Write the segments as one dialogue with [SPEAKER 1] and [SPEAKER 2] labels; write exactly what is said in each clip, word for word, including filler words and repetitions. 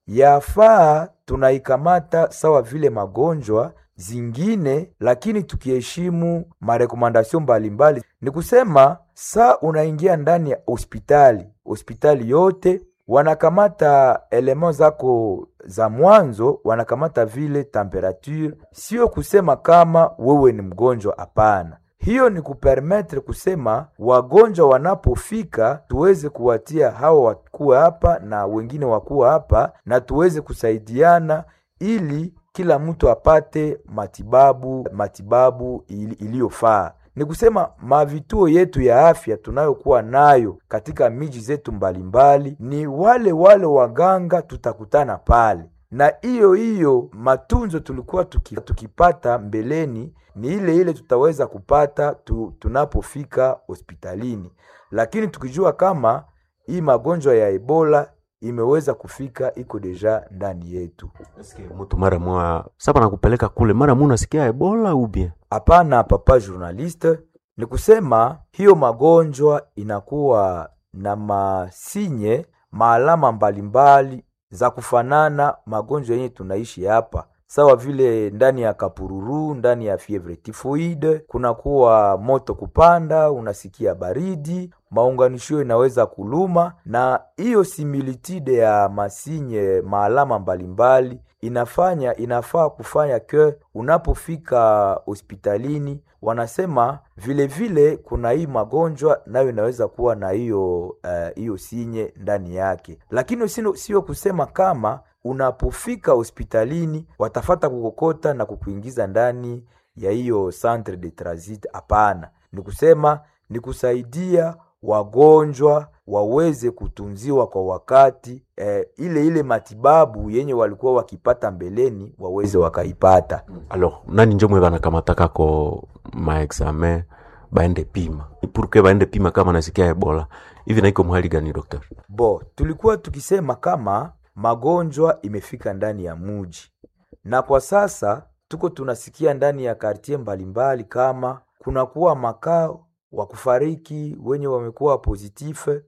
[SPEAKER 1] yafaa tunaikamata sawa vile magonjwa zingine, lakini tukiheshimu marekomandasyon mbalimbali. Ni kusema saa unaingia ndani ya hospitali, hospitali yote wanakamata element zako za mwanzo, wanakamata vile temperature. Sio kusema kama wewe ni mgonjwa, hapana. Hiyo ni kupermettre kusema wagonjwa wanapofika tuweze kuwatia hao wakuwa hapa na wengine wakuwa hapa, na tuweze kusaidiana ili kila mtu apate matibabu matibabu iliyofaa. Ni kusema mavituo yetu ya afya tunayokuwa nayo katika miji zetu mbalimbali, ni wale wale waganga tutakutana pale, na hiyo hiyo matunzo tulikuwa tuki, tukipata mbeleni ni ile ile tutaweza kupata tu, tunapofika hospitalini. Lakini tukijua kama hii magonjwa ya Ebola imeweza kufika, iko deja ndani yetu.
[SPEAKER 2] Eske mtu mara mwa sasa nakupeleka kule mara muna sikia Ebola ubia?
[SPEAKER 1] Hapana papa journaliste, ni kusema hiyo magonjwa inakuwa na masinye maalama mbalimbali za kufanana magonjwa yenye tunaishi hapa. Sawa vile ndani ya kapururu, ndani ya fievre typhoide, kuna kuwa moto kupanda, unasikia baridi, maunganisho inaweza kuluma, na hiyo similitude ya masinye maalama mbalimbali inafanya inafaa kufanya ke unapofika hospitalini wanasema vile vile kuna hii magonjwa nayo inaweza kuwa na hiyo hiyo uh, sinye ndani yake. Lakini sio sio kusema kama unapofika hospitalini watafata kukokota na kukuingiza ndani ya hiyo centre de transit. Hapana, ni kusema ni kusaidia wagonjwa waweze kutunziwa kwa wakati, eh, ile ile matibabu yenye walikuwa wakipata mbeleni waweze wakaipata.
[SPEAKER 2] Alors nani njo mwe banakamataka ko ma examen baende pima pourque baende pima kama nasikia Ebola hivi, na iko mahali gani doctor?
[SPEAKER 1] Bo, tulikuwa tukisema kama magonjwa imefika ndani ya muji, na kwa sasa tuko tunasikia ndani ya quartier mbalimbali kama kuna kuwa makao wa kufariki wenye wamekuwa positive,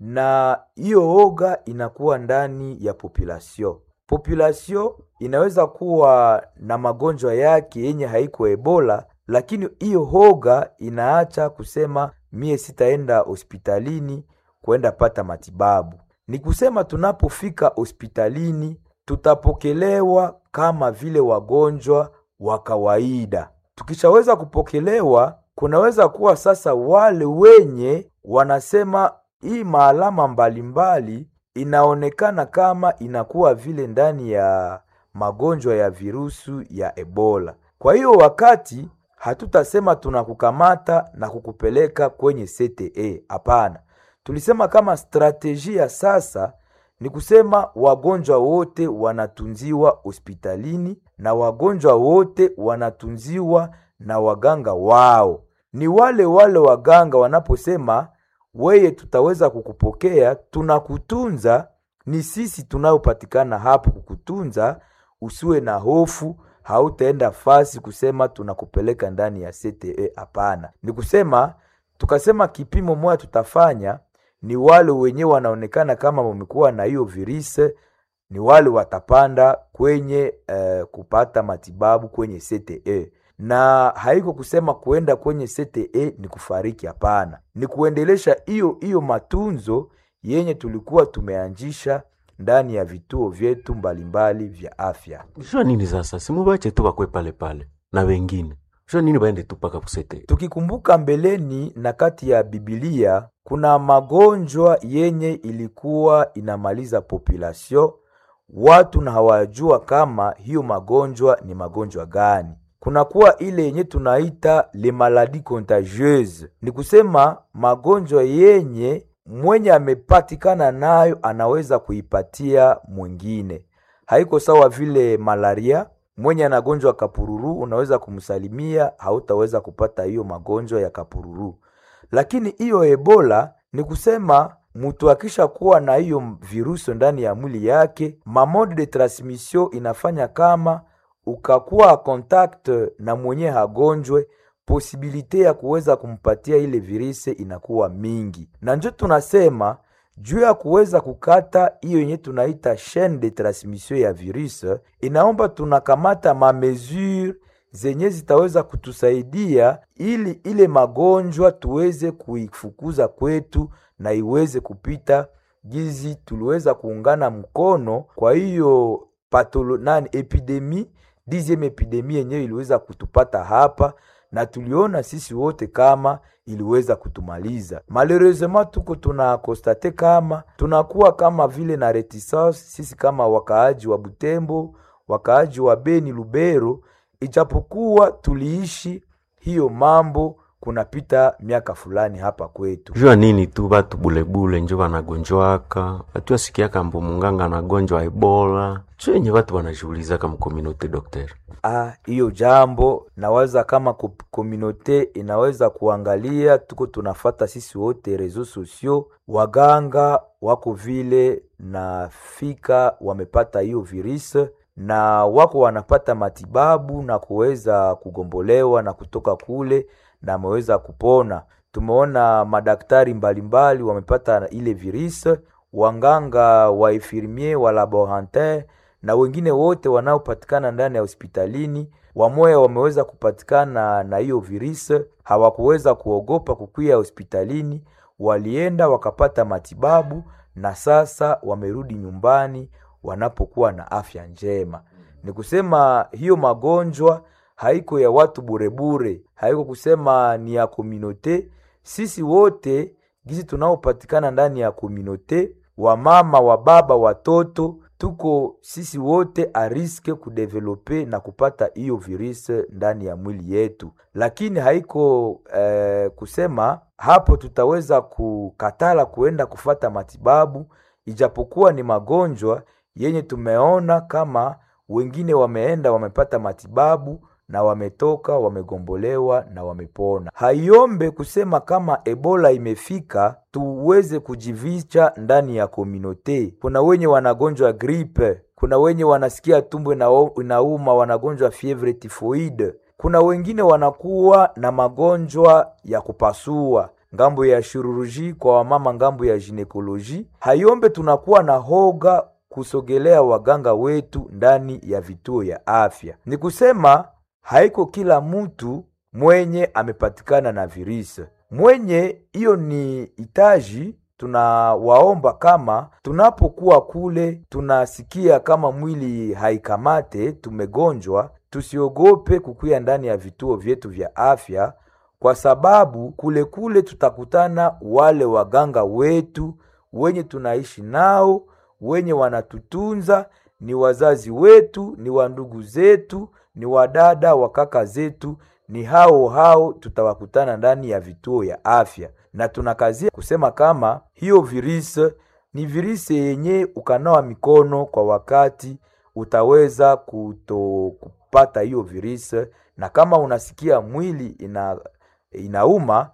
[SPEAKER 1] na hiyo oga inakuwa ndani ya population. Population inaweza kuwa na magonjwa yake yenye haiko Ebola, lakini hiyo hoga inaacha kusema mie sitaenda hospitalini kuenda pata matibabu. Ni kusema tunapofika hospitalini tutapokelewa kama vile wagonjwa wa kawaida. Tukishaweza kupokelewa, kunaweza kuwa sasa wale wenye wanasema hii maalama mbalimbali inaonekana kama inakuwa vile ndani ya magonjwa ya virusu ya Ebola. Kwa hiyo wakati hatutasema tunakukamata na kukupeleka kwenye C T E. Hapana. Tulisema kama strategia sasa ni kusema wagonjwa wote wanatunziwa hospitalini na wagonjwa wote wanatunziwa na waganga wao. Ni wale wale waganga wanaposema weye tutaweza kukupokea, tunakutunza, ni sisi tunaopatikana hapo kukutunza, usiwe na hofu, hautaenda fasi kusema tunakupeleka ndani ya C T E. Hapana. Ni kusema tukasema kipimo moja tutafanya ni wale wenye wanaonekana kama wamekuwa na hiyo virusi, ni wale watapanda kwenye uh, kupata matibabu kwenye C T E. Na haiko kusema kuenda kwenye C T E ni kufariki, hapana. Ni kuendelesha hiyo hiyo matunzo yenye tulikuwa tumeanzisha ndani ya vituo vyetu mbalimbali vya afya.
[SPEAKER 2] Shua nini sasa? Simubache tu bakwe pale pale na wengine. Shua nini baende tu paka kusete?
[SPEAKER 1] Tukikumbuka mbeleni na kati ya Biblia kuna magonjwa yenye ilikuwa inamaliza population, watu na hawajua kama hiyo magonjwa ni magonjwa gani. Kuna kuwa ile yenye tunaita les maladies contagieuses. Ni kusema magonjwa yenye mwenye amepatikana nayo anaweza kuipatia mwingine. Haiko sawa vile malaria, mwenye anagonjwa kapururu unaweza kumsalimia, hautaweza kupata hiyo magonjwa ya kapururu. Lakini hiyo Ebola ni kusema mtu akisha kuwa na hiyo virusi ndani ya mwili yake, ma mode de transmission inafanya kama ukakuwa contact na mwenye hagonjwe, posibilite ya kuweza kumpatia ile virusi inakuwa mingi. Na njo tunasema Juu ya kuweza kukata hiyo yenye tunaita chaîne de transmission ya virus, inaomba tunakamata ma mesure zenye zitaweza kutusaidia ili ile magonjwa tuweze kuifukuza kwetu na iweze kupita gizi tuliweza kuungana mkono. Kwa hiyo patolo nani epidemi dixième epidemi yenyewe iliweza kutupata hapa, na tuliona sisi wote kama iliweza kutumaliza. Malheureusement tuko tunakostate kama tunakuwa kama vile na reticence sisi kama wakaaji wa Butembo, wakaaji wa Beni, Lubero, ijapokuwa tuliishi hiyo mambo kunapita miaka fulani hapa kwetu.
[SPEAKER 2] Jua nini tu batu bulebule njo wanagonjwaka, batu wasikiaka mbo munganga anagonjwa Ebola. Jua yenye batu wanajiuliza kama community doctor.
[SPEAKER 1] Ah, hiyo jambo nawaza kama community inaweza kuangalia, tuko tunafata sisi wote reseaux sociaux, waganga wako vile na fika wamepata hiyo virus na wako wanapata matibabu na kuweza kugombolewa na kutoka kule na ameweza kupona. Tumeona madaktari mbalimbali wamepata ile virus, wanganga wa infirmier wa laborantin na wengine wote wanaopatikana ndani ya hospitalini, wamoya wameweza kupatikana na hiyo virus. Hawakuweza kuogopa kukuya hospitalini, walienda wakapata matibabu na sasa wamerudi nyumbani wanapokuwa na afya njema. Ni kusema hiyo magonjwa haiko ya watu burebure, haiko kusema ni ya community. Sisi wote gizi tunaopatikana ndani ya community, wa mama, wa baba, watoto, tuko sisi wote a riske kudevelope na kupata hiyo virus ndani ya mwili yetu. Lakini haiko eh, kusema hapo tutaweza kukatala kuenda kufata matibabu, ijapokuwa ni magonjwa yenye tumeona kama wengine wameenda wamepata matibabu na wametoka wamegombolewa na wamepona. Haiombe kusema kama Ebola imefika tuweze kujivicha ndani ya community. Kuna wenye wanagonjwa gripe, kuna wenye wanasikia tumbo inauma wanagonjwa fievre typhoide, kuna wengine wanakuwa na magonjwa ya kupasua ngambo ya chirurgie kwa wamama, ngambo ya ginekoloji. Haiombe tunakuwa na hoga kusogelea waganga wetu ndani ya vituo ya afya. Ni kusema haiko kila mtu mwenye amepatikana na virus. Mwenye hiyo ni itaji, tunawaomba kama tunapokuwa kule tunasikia kama mwili haikamate tumegonjwa, tusiogope kukuya ndani ya vituo vyetu vya afya, kwa sababu kule kule tutakutana wale waganga wetu wenye tunaishi nao, wenye wanatutunza, ni wazazi wetu, ni wandugu zetu, ni wadada wa kaka zetu, ni hao hao tutawakutana ndani ya vituo ya afya. Na tunakazia kusema kama hiyo virus ni virus yenye ukanawa mikono kwa wakati utaweza kuto kupata hiyo virus. Na kama unasikia mwili ina inauma,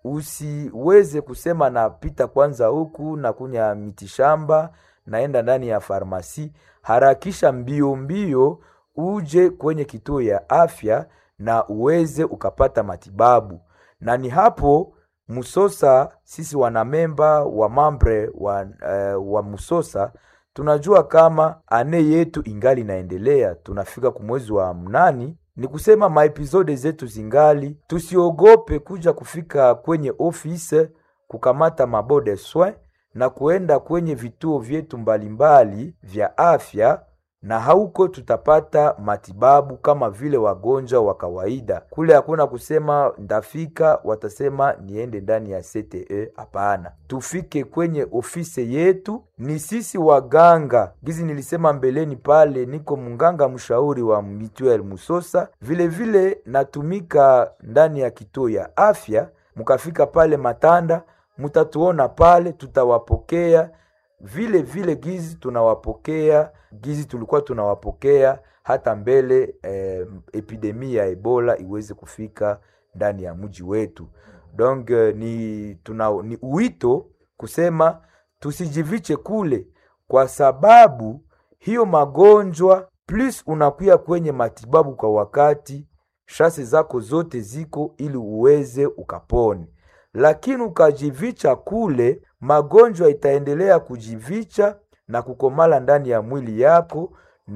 [SPEAKER 1] usiweze kusema na pita kwanza huku na kunya mitishamba naenda ndani ya farmasi. Harakisha mbio mbio uje kwenye kituo ya afya na uweze ukapata matibabu. Na ni hapo Musosa, sisi wanamemba wa mambre wa, uh, wa Musosa tunajua kama ane yetu ingali naendelea, tunafika kumwezi wa mnani. Ni kusema maepisode zetu zingali, tusiogope kuja kufika kwenye office kukamata mabode soin na kuenda kwenye vituo vyetu mbalimbali vya afya, na hauko tutapata matibabu kama vile wagonjwa wa kawaida. Kule hakuna kusema ndafika watasema niende ndani ya C T E, hapana. Tufike kwenye ofisi yetu, ni sisi waganga. Gizi nilisema mbeleni pale, niko munganga mshauri wa Mutuelle Musosa, vile vile natumika ndani ya kituo ya afya. Mukafika pale Matanda, mutatuona pale, tutawapokea vile vile gizi tunawapokea, gizi tulikuwa tunawapokea hata mbele eh, epidemia ya Ebola iweze kufika ndani ya mji wetu. Donc ni tuna ni uito kusema tusijiviche kule, kwa sababu hiyo magonjwa plus unakuya kwenye matibabu kwa wakati, shase zako zote ziko ili uweze ukapone. Lakini ukajivicha kule, magonjwa itaendelea kujivicha na kukomala ndani ya mwili yako,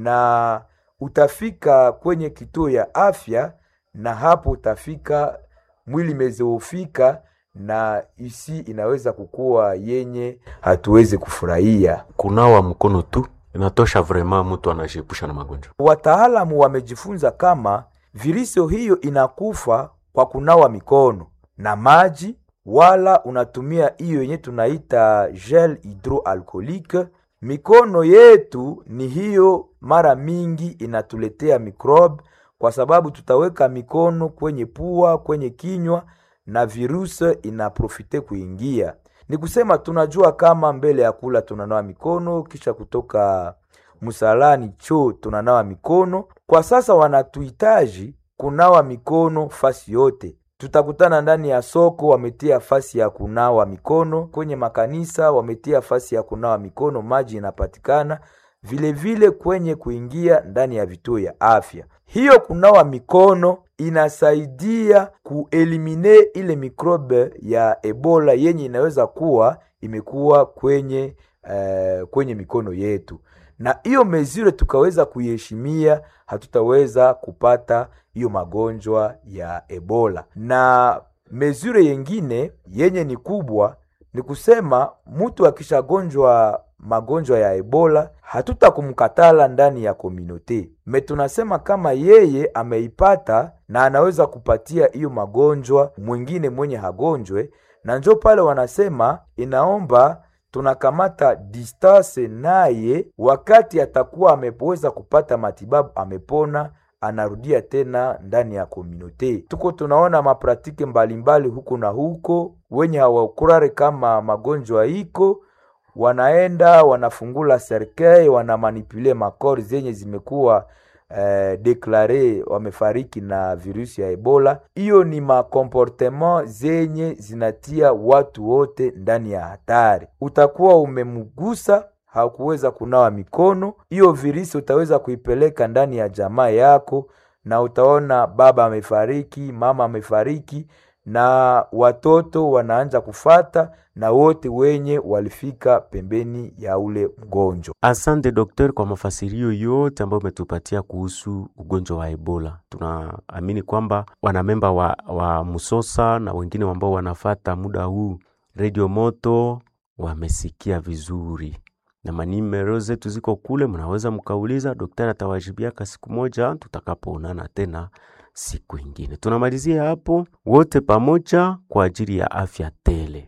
[SPEAKER 1] na utafika kwenye kituo ya afya, na hapo utafika mwili mezeofika, na isi inaweza kukua yenye hatuweze kufurahia.
[SPEAKER 2] Kunawa mkono tu inatosha, vraiment mtu anajiepusha na magonjwa.
[SPEAKER 1] Wataalamu wamejifunza kama virusi hiyo inakufa kwa kunawa mikono na maji, wala unatumia hiyo yenye tunaita gel hydroalcoolique. Mikono yetu ni hiyo mara mingi inatuletea microbe, kwa sababu tutaweka mikono kwenye pua, kwenye kinywa, na virusi inaprofite kuingia. Ni kusema tunajua kama mbele ya kula tunanawa mikono, kisha kutoka msalani choo tunanawa mikono. Kwa sasa wanatuhitaji kunawa mikono fasi yote. Tutakutana ndani ya soko wametia fasi ya kunawa mikono, kwenye makanisa wametia fasi ya kunawa mikono, maji inapatikana vile vile kwenye kuingia ndani ya vituo ya afya. Hiyo kunawa mikono inasaidia kuelimine ile mikrobe ya Ebola yenye inaweza kuwa imekuwa kwenye uh, kwenye mikono yetu, na hiyo mezure tukaweza kuiheshimia, hatutaweza kupata hiyo magonjwa ya Ebola. Na mezure yengine yenye ni kubwa ni kusema mtu akishagonjwa magonjwa ya Ebola hatutakumkatala ndani ya community. Me tunasema kama yeye ameipata na anaweza kupatia hiyo magonjwa mwingine mwenye hagonjwe, na njo pale wanasema inaomba tunakamata distance naye, wakati atakuwa ameweza kupata matibabu, amepona, anarudia tena ndani ya community. Tuko tunaona mapratike mbalimbali huko na huko, wenye hawakurare kama magonjwa iko, wanaenda wanafungula serikali, wanamanipule makori zenye zimekuwa eh, deklare wamefariki na virusi ya Ebola. Iyo ni makomportement zenye zinatia watu wote ndani ya hatari. Utakuwa umemugusa, hakuweza kunawa mikono, iyo virusi utaweza kuipeleka ndani ya jamaa yako, na utaona baba amefariki, mama amefariki, na watoto wanaanza kufata, na wote wenye walifika pembeni ya ule mgonjwa.
[SPEAKER 2] Asante daktari kwa mafasirio yote ambayo umetupatia kuhusu ugonjwa wa Ebola. Tunaamini kwamba wanamemba wa, wa Musosa na wengine ambao wanafata muda huu Radio Moto wamesikia vizuri, na manimero zetu ziko kule, mnaweza mkauliza, daktari atawajibia siku moja tutakapoonana tena siku ingine. Tunamalizia hapo wote pamoja kwa ajili ya afya tele.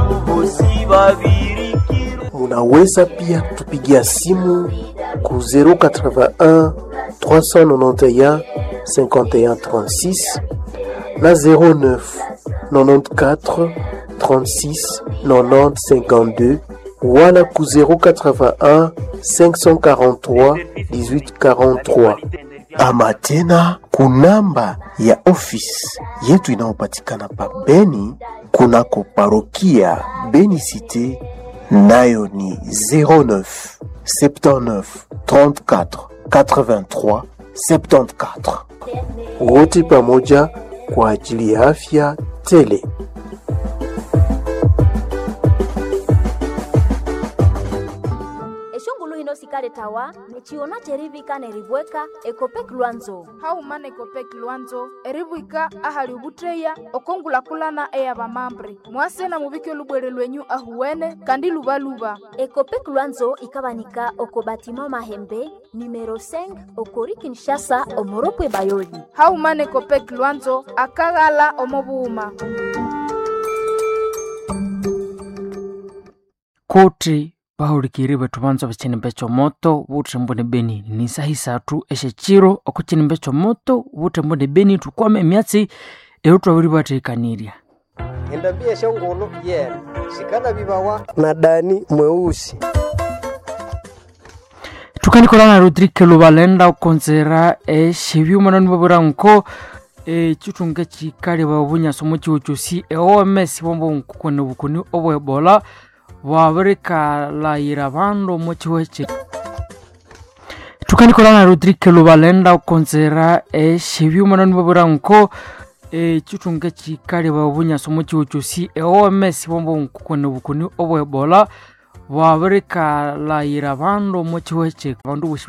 [SPEAKER 3] Munaweza pia tupigia simu ku zero eight one three nine one cinquante et un trente-six na zero neuf quatre-vingt-quatre trente-six quatre-vingt-dix cinquante-deux, wala ku zero eight un cinq cent quarante-trois dix-huit quarante-trois. Ama tena kunamba ya office yetu inayopatikana pa Beni kunako parokia Beni Cité, nayo ni zero neuf soixante-dix-neuf trente-quatre quatre-vingt-trois soixante-quatorze. Wote pamoja kwa ajili ya afya tele.
[SPEAKER 4] Sikale tawa nechiona cherivika nerivweka ekopek Lwanzo
[SPEAKER 5] haumana ekopek Lwanzo erivwika ahali ubutreya okongula kulana eya bamambre mwase na mubike lubwere lwenyu ahuwene kandi lubaluba.
[SPEAKER 4] Ekopek Lwanzo ikabanika okobatima Mahembe numero cinq okori Kinshasa omoropwe Bayoli.
[SPEAKER 5] Haumana ekopek Lwanzo akagala omobuuma
[SPEAKER 6] koti bahurikiri betu banza bachini mbecho moto wutre mbone Beni ni sahi satu eshe chiro okuchini mbecho moto wutre mbone Beni tukwame miatsi eutwa wiri batikaniria
[SPEAKER 7] endabia shongolo ye shikana bibawa na Dani mweusi
[SPEAKER 6] tukani korana Rodrigue Lubalenda ukonzera e shiviu manani babura nko e chutunga chikari babunya somo chiuchusi e O M S bombo nkukone bukuni obo Ebola wabereka la irabando mochiweche tukani korana Rodrigue Lubalenda ukonzera e shiviu manani babura nko echitunga chikali babunyasa mu chiwo chosi e O M S bombo nkukone bukuni obwe Ebola bwabirikalayira bandu mu chiwo che bandu